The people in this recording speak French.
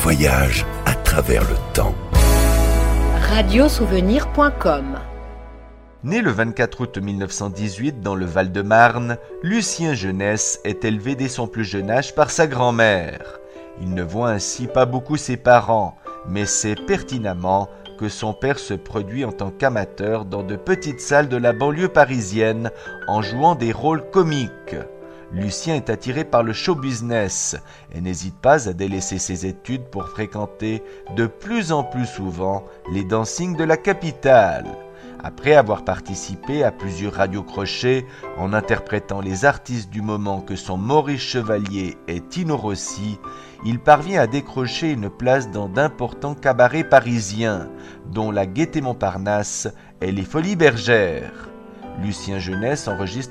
voyage à travers le temps. Radiosouvenir.com. Né le 24 août 1918 dans le Val-de-Marne, Lucien Jeunesse est élevé dès son plus jeune âge par sa grand-mère. Il ne voit ainsi pas beaucoup ses parents, mais sait pertinemment que son père se produit en tant qu'amateur dans de petites salles de la banlieue parisienne en jouant des rôles comiques. Lucien est attiré par le show business et n'hésite pas à délaisser ses études pour fréquenter de plus en plus souvent les dancings de la capitale. Après avoir participé à plusieurs radiocrochets en interprétant les artistes du moment que sont Maurice Chevalier et Tino Rossi, il parvient à décrocher une place dans d'importants cabarets parisiens, dont la Gaîté Montparnasse et les Folies Bergères. Lucien Jeunesse enregistre